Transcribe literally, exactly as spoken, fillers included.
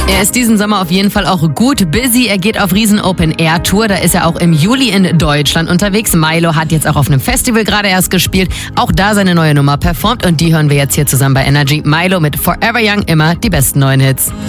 Er ist diesen Sommer auf jeden Fall auch gut busy. Er geht auf Riesen Open Air Tour. Da ist er auch im Juli in Deutschland unterwegs. Milo hat jetzt auch auf einem Festival gerade erst gespielt. Auch da seine neue Nummer performt und die hören wir jetzt hier zusammen bei Energy. Milo mit Forever Young, immer die besten neuen Hits.